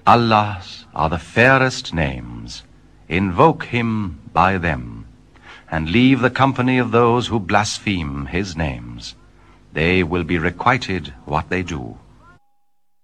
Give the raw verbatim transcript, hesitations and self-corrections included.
Allah's are the fairest names. Invoke him by them, and leave the company of those who blaspheme his names. They will be requited what they do.